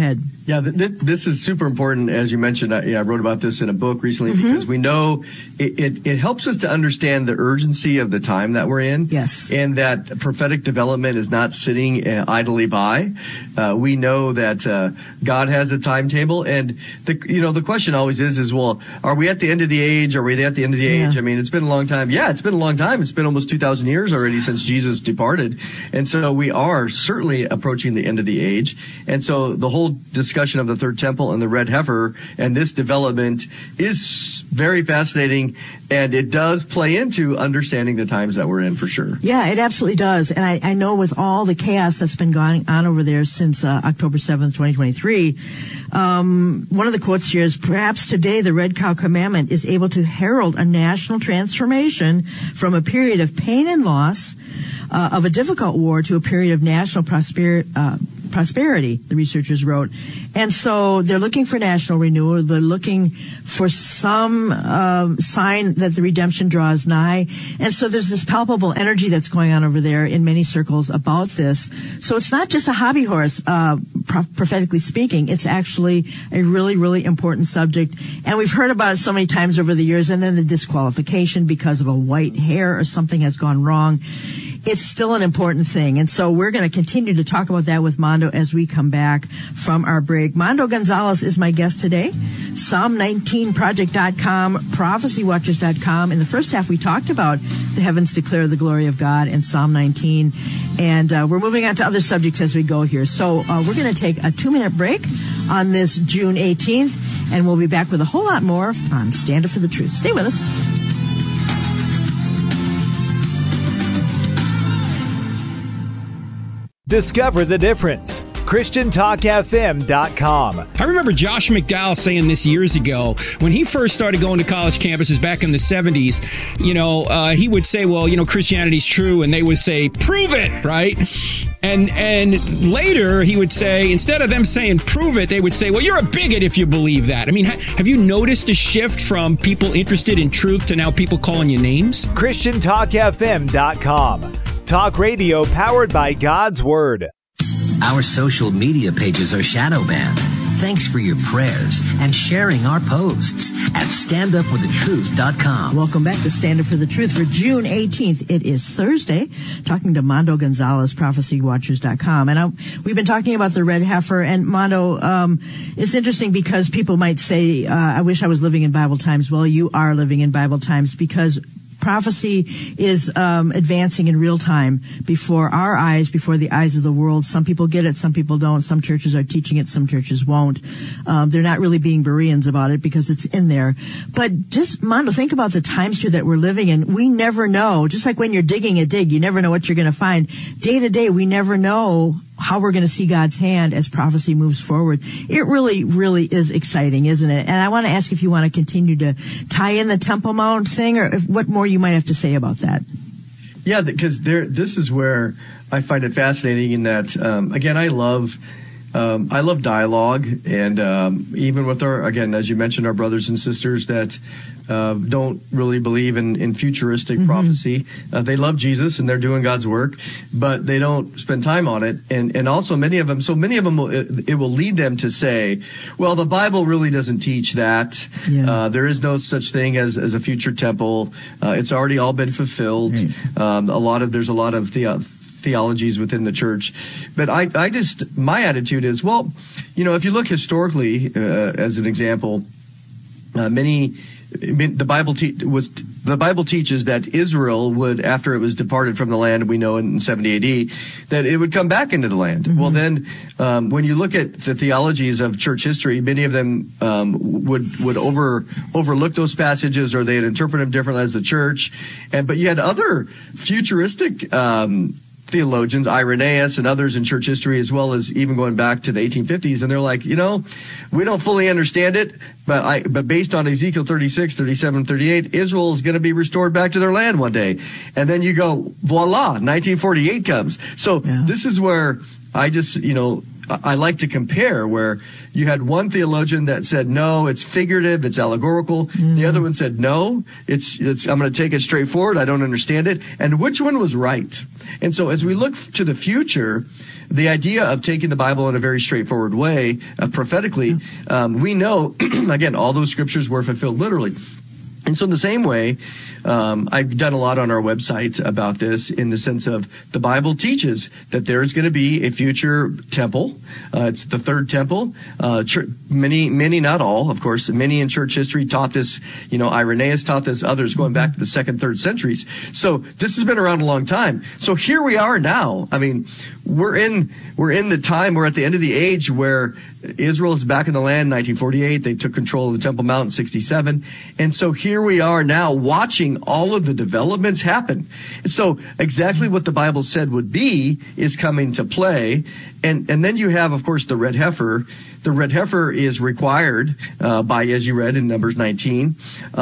S17: Yeah, this is super important. As you mentioned, I wrote about this in a book recently because we know it helps us to understand the urgency of the time that we're in.
S16: Yes.
S17: And that prophetic development is not sitting idly by. We know that God has a timetable. And, the question always is, well, are we at the end of the age? Are we at the end of the age? I mean, it's been a long time. Yeah, it's been a long time. It's been almost 2,000 years already since Jesus departed. And so we are certainly approaching the end of the age. And so the whole discussion of the third temple and the red heifer and this development is very fascinating, and it does play into understanding the times that we're in for sure.
S16: Yeah, it absolutely does. And I know with all the chaos that's been going on over there since October 7th, 2023, one of the quotes here is, perhaps today the Red Cow Commandment is able to herald a national transformation from a period of pain and loss of a difficult war to a period of national prosperity, the researchers wrote. And so they're looking for national renewal. They're looking for some sign that the redemption draws nigh. And so there's this palpable energy that's going on over there in many circles about this. So it's not just a hobby horse, prophetically speaking. It's actually a really, really important subject. And we've heard about it so many times over the years. And then the disqualification because of a white hair or something has gone wrong. It's still an important thing. And so we're going to continue to talk about that with Mondo as we come back from our break. Mondo Gonzalez is my guest today. Psalm19project.com, prophecywatchers.com. In the first half, we talked about the heavens declare the glory of God and Psalm 19. And we're moving on to other subjects as we go here. So we're going to take a 2-minute break on this June 18th, and we'll be back with a whole lot more on Stand Up for the Truth. Stay with us.
S7: Discover the difference. ChristianTalkFM.com.
S18: I remember Josh McDowell saying this years ago when he first started going to college campuses back in the 70s. He would say, well, Christianity's true, and they would say, prove it, right? And later he would say, instead of them saying prove it, they would say, well, you're a bigot if you believe that. I mean, have you noticed a shift from people interested in truth to now people calling you names?
S7: ChristianTalkFM.com. Talk radio powered by God's Word.
S14: Our social media pages are shadow banned. Thanks for your prayers and sharing our posts at standupforthetruth.com.
S16: Welcome back to Stand Up for the Truth for June 18th. It is Thursday. Talking to Mondo Gonzalez, prophecywatchers.com. And we've been talking about the red heifer. And Mondo, it's interesting because people might say, I wish I was living in Bible times. Well, you are living in Bible times because prophecy is advancing in real time before our eyes, before the eyes of the world. Some people get it, some people don't. Some churches are teaching it, some churches won't. They're not really being Bereans about it because it's in there. But just, Mondo, think about the times too that we're living in. We never know. Just like when you're digging a dig, you never know what you're going to find. Day to day, we never know how we're going to see God's hand as prophecy moves forward. It really, really is exciting, isn't it? And I want to ask if you want to continue to tie in the Temple Mount thing, or what more you might have to say about that.
S17: Yeah, because this is where I find it fascinating in that, again, I love dialogue, and even with again, as you mentioned, our brothers and sisters that don't really believe in futuristic prophecy. They love Jesus and they're doing God's work, but they don't spend time on it. And also many of them it will lead them to say, well, the Bible really doesn't teach that. Yeah. There is no such thing as a future temple. It's already all been fulfilled. Right. There's a lot of theologies within the church. But my attitude is, well, if you look historically, as an example, the Bible teaches that Israel would, after it was departed from the land, we know in 70 AD, that it would come back into the land. Well, then, when you look at the theologies of church history, many of them would overlook those passages, or they'd interpret them differently as the church. But you had other futuristic theologians, Irenaeus and others in church history, as well as even going back to the 1850s, and they're like, we don't fully understand it, but based on Ezekiel 36, 37, 38, Israel is going to be restored back to their land one day. And then you go, voila, 1948 comes. So This is where I just, I like to compare where you had one theologian that said, no, it's figurative, it's allegorical. The other one said, no, it's I'm going to take it straightforward. I don't understand it. And which one was right? And so as we look to the future, the idea of taking the Bible in a very straightforward way, prophetically, we know, again, all those scriptures were fulfilled literally. And so in the same way, I've done a lot on our website about this in the sense of the Bible teaches that there's going to be a future temple. It's the third temple. Many, not all, of course, many in church history taught this. Irenaeus taught this, others going back to the 2nd, 3rd centuries. So this has been around a long time. So here we are now. I mean, we're in the time, we're at the end of the age where Israel is back in the land in 1948. They took control of the Temple Mount in 1967. And so here we are now watching all of the developments happen. And so exactly what the Bible said would be is coming to play. And then you have, of course, the red heifer. The red heifer is required by, as you read in Numbers 19,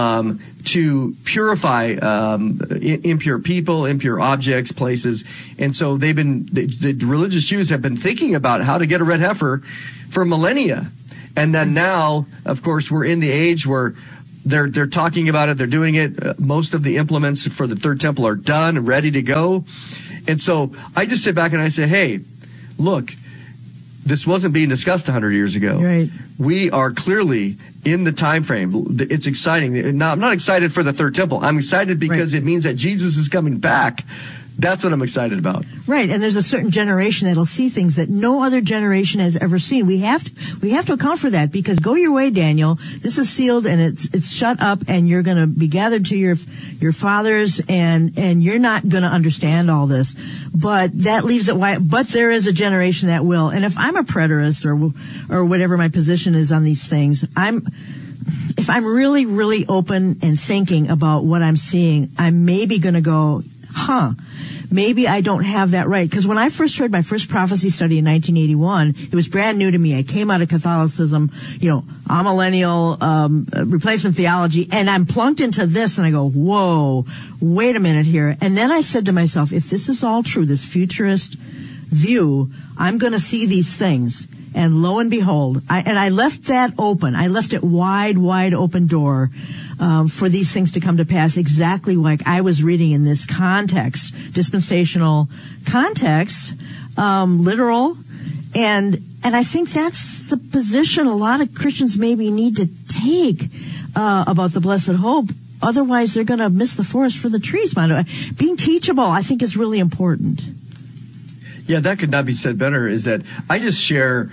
S17: to purify impure people, impure objects, places. And so the religious Jews have been thinking about how to get a red heifer for millennia. And then now, of course, we're in the age where they're talking about it, they're doing it. Most of the implements for the third temple are done and ready to go. And so I just sit back and I say, hey, look, this wasn't being discussed 100 years ago.
S16: Right.
S17: We are clearly in the time frame. It's exciting. Now, I'm not excited for the third temple. I'm excited because it means that Jesus is coming back. That's what I'm excited about.
S16: Right, and there's a certain generation that'll see things that no other generation has ever seen. We have to account for that, because go your way, Daniel. This is sealed and it's shut up, and you're going to be gathered to your fathers, and you're not going to understand all this. But that leaves it wide. But there is a generation that will. And if I'm a preterist or whatever my position is on these things, if I'm really, really open and thinking about what I'm seeing, I'm maybe going to go, maybe I don't have that right. Because when I first heard my first prophecy study in 1981, it was brand new to me. I came out of Catholicism, amillennial, replacement theology, and I'm plunked into this, and I go, whoa, wait a minute here. And then I said to myself, if this is all true, this futurist view, I'm going to see these things. And lo and behold, I left that open. I left it wide open door for these things to come to pass, exactly like I was reading in this context, dispensational context, literal. And I think that's the position a lot of Christians maybe need to take about the blessed hope. Otherwise, they're going to miss the forest for the trees. Being teachable, I think, is really important.
S17: Yeah, that could not be said better, is that I just share,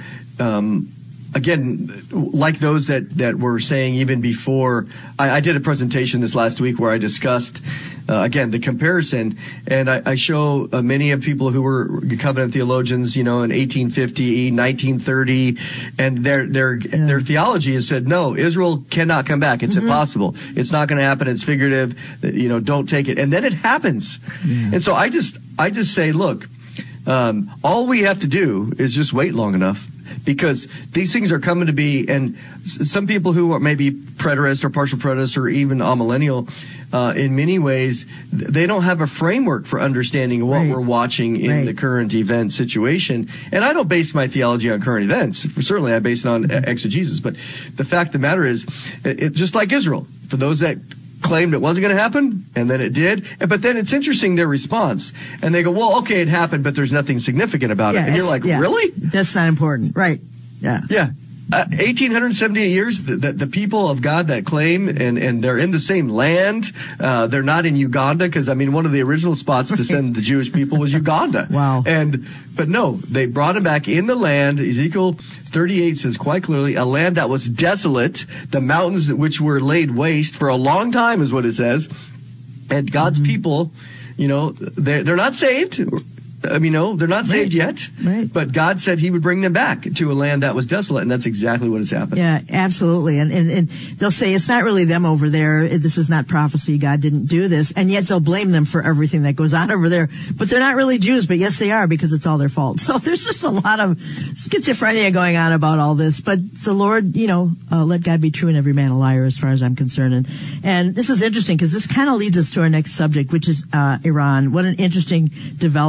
S17: again, like those that were saying even before. I did a presentation this last week where I discussed, again, the comparison, and I show many of people who were covenant theologians, in 1850, 1930, and their theology has said, no, Israel cannot come back. It's impossible. It's not going to happen. It's figurative. Don't take it. And then it happens. Yeah. And so I just say, look, all we have to do is just wait long enough, because these things are coming to be. And some people who are maybe preterist or partial preterist or even amillennial, in many ways, they don't have a framework for understanding what we're watching in the current event situation. And I don't base my theology on current events. Certainly I base it on exegesis. But the fact of the matter is, it just like Israel, for those that claimed it wasn't going to happen, and then it did. But then it's interesting, their response. And they go, well, okay, it happened, but there's nothing significant about it. And you're like, really?
S16: That's not important. Right. Yeah.
S17: Yeah. 1,878 years, the people of God that claim, and they're in the same land. They're not in Uganda, because, one of the original spots to send the Jewish people was Uganda.
S16: Wow.
S17: But no, they brought them back in the land. Ezekiel 38 says quite clearly, a land that was desolate, the mountains which were laid waste for a long time is what it says. And God's people, they're not saved. They're not saved yet, but God said he would bring them back to a land that was desolate, and that's exactly what has happened.
S16: Yeah, absolutely. And they'll say it's not really them over there. This is not prophecy. God didn't do this. And yet they'll blame them for everything that goes on over there. But they're not really Jews, but yes, they are, because it's all their fault. So there's just a lot of schizophrenia going on about all this. But the Lord, let God be true and every man a liar, as far as I'm concerned. And this is interesting, because this kind of leads us to our next subject, which is Iran. What an interesting development. Whether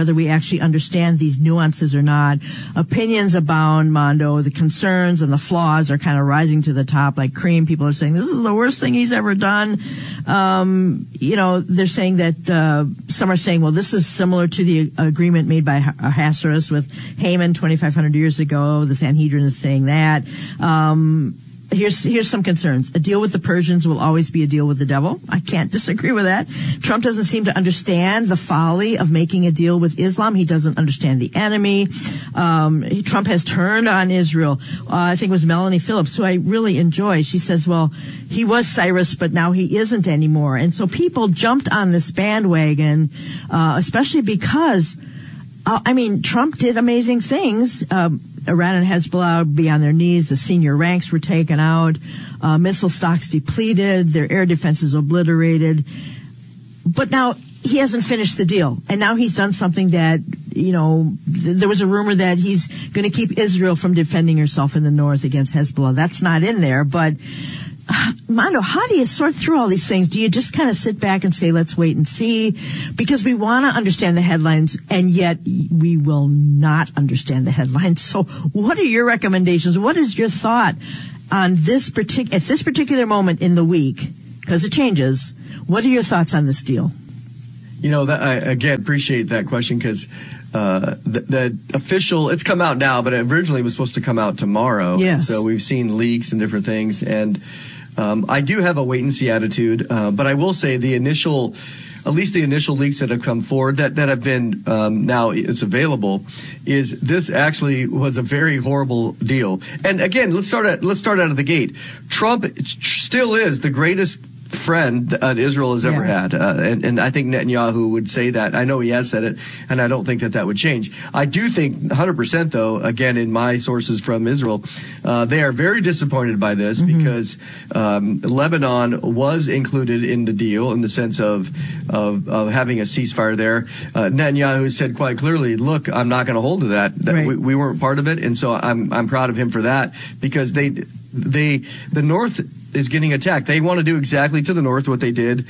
S16: whether we actually understand these nuances or not. Opinions abound, Mondo. The concerns and the flaws are kind of rising to the top like cream. People are saying this is the worst thing he's ever done. They're saying that some are saying, well, this is similar to the agreement made by Ahasuerus with Haman 2,500 years ago. The Sanhedrin is saying that. Here's some concerns. A deal with the Persians will always be a deal with the devil. I can't disagree with that. Trump doesn't seem to understand the folly of making a deal with Islam. He doesn't understand the enemy. Trump has turned on Israel. I think it was Melanie Phillips, who I really enjoy. She says, well, he was Cyrus, but now he isn't anymore. And so people jumped on this bandwagon, especially because, Trump did amazing things. Iran and Hezbollah would be on their knees. The senior ranks were taken out. Missile stocks depleted. Their air defenses obliterated. But now he hasn't finished the deal. And now he's done something that, there was a rumor that he's going to keep Israel from defending herself in the north against Hezbollah. That's not in there. But, Mondo, how do you sort through all these things? Do you just kind of sit back and say, let's wait and see? Because we want to understand the headlines, and yet we will not understand the headlines. So what are your recommendations? What is your thought on at this particular moment in the week? Because it changes. What are your thoughts on this deal?
S17: I again appreciate that question because the official, it's come out now, but it originally was supposed to come out tomorrow.
S16: Yes.
S17: So we've seen leaks and different things. And I do have a wait and see attitude. But I will say at least the initial leaks that have come forward that have been now it's available, is this actually was a very horrible deal. And again, let's start out of the gate. Trump still is the greatest friend that Israel has ever had. And I think Netanyahu would say that. I know he has said it, and I don't think that would change. I do think 100%, though, again, in my sources from Israel, they are very disappointed by this because Lebanon was included in the deal in the sense of having a ceasefire there. Netanyahu said quite clearly, look, I'm not going to hold to that.
S16: Right.
S17: We weren't part of it, and so I'm proud of him for that because the North is getting attacked. They want to do exactly to the north what they did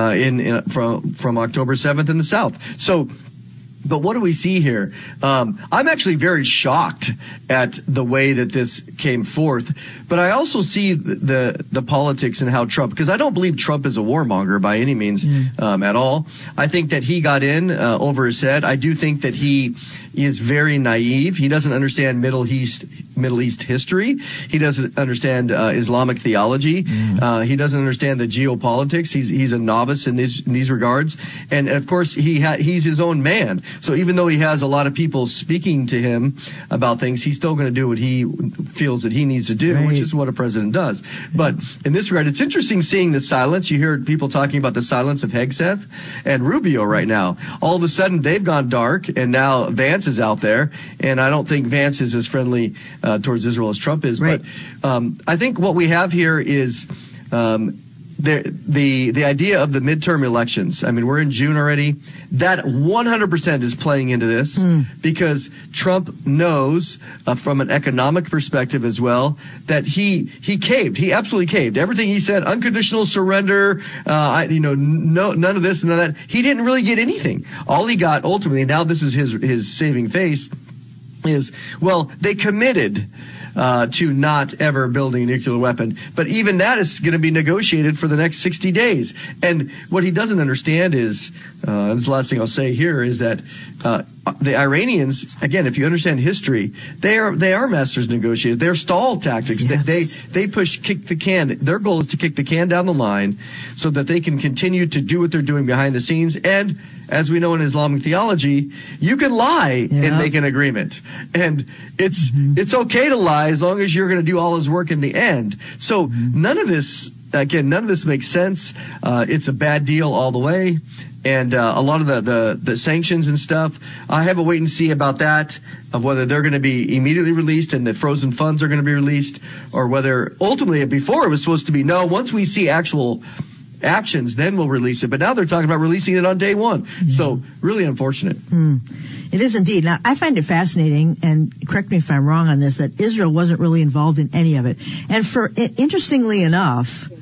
S17: from October 7th in the South. So, but what do we see here? I'm actually very shocked at the way that this came forth, but I also see the politics and how Trump, because I don't believe Trump is a warmonger by any means at all. I think that he got in over his head. I do think that he is very naive. He doesn't understand Middle East history. He doesn't understand Islamic theology. He doesn't understand the geopolitics. He's a novice in these regards. And of course, he's his own man. So even though he has a lot of people speaking to him about things, he's still going to do what he feels that he needs to do, which is what a president does. But in this regard, it's interesting seeing the silence. You hear people talking about the silence of Hegseth and Rubio right now. All of a sudden, they've gone dark, and now Vance is out there. And I don't think Vance is as friendly towards Israel as Trump is. Right. But I think what we have here is the idea of the midterm elections. I mean, we're in June already. That 100% is playing into this because Trump knows from an economic perspective as well that he caved. He absolutely caved. Everything he said, unconditional surrender, none of this, none of that. He didn't really get anything. All he got ultimately, now this is his saving face, is, well, they committed to not ever building a nuclear weapon. But even that is going to be negotiated for the next 60 days. And what he doesn't understand is, and this is the last thing I'll say here, is that the Iranians, again, if you understand history, they are masters negotiators. They're stall tactics. Yes. They kick the can. Their goal is to kick the can down the line so that they can continue to do what they're doing behind the scenes. And as we know in Islamic theology, you can lie and make an agreement. And it's okay to lie as long as you're going to do all his work in the end. So none of this makes sense. It's a bad deal all the way. And a lot of the sanctions and stuff, I have a wait and see about that, of whether they're going to be immediately released and the frozen funds are going to be released, or whether ultimately, before it was supposed to be, no, once we see actual actions, then we'll release it. But now they're talking about releasing it on day one. So really unfortunate.
S16: It is indeed. Now, I find it fascinating, and correct me if I'm wrong on this, that Israel wasn't really involved in any of it. And interestingly enough,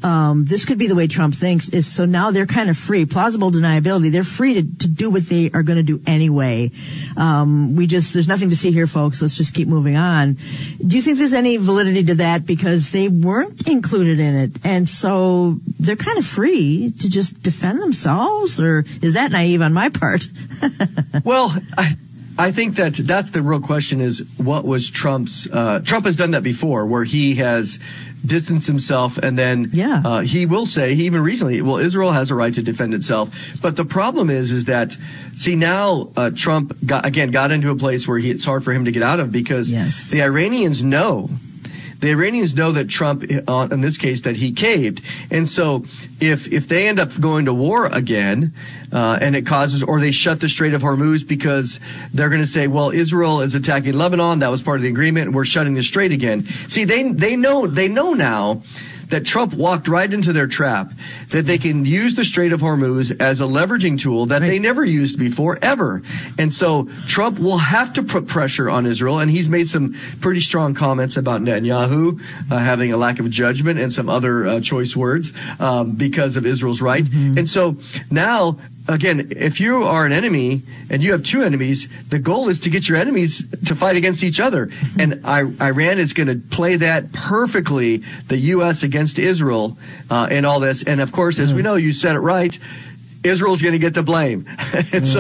S16: this could be the way Trump thinks, is so now they're kind of free. Plausible deniability. They're free to do what they are going to do anyway. There's nothing to see here, folks. Let's just keep moving on. Do you think there's any validity to that? Because they weren't included in it. And so they're kind of free to just defend themselves, or is that naive on my part?
S17: Well, I think that's the real question, is what was Trump's Trump has done that before, where he has distanced himself, and then he will say, even recently, well, Israel has a right to defend itself. But the problem is that, see, now Trump got into a place where it's hard for him to get out of, because the Iranians know. The Iranians know that Trump, in this case, that he caved. And so if they end up going to war again, and it causes, or they shut the Strait of Hormuz because they're going to say, well, Israel is attacking Lebanon. That was part of the agreement. And we're shutting the strait again. See, they know now that Trump walked right into their trap, that they can use the Strait of Hormuz as a leveraging tool that they never used before, ever. And so Trump will have to put pressure on Israel, and he's made some pretty strong comments about Netanyahu having a lack of judgment and some other choice words because of Israel's right. Mm-hmm. And so now, again, if you are an enemy and you have two enemies, the goal is to get your enemies to fight against each other. And Iran is going to play that perfectly, the U.S. against Israel and all this. And, of course, as we know, you said it right, Israel's going to get the blame. And so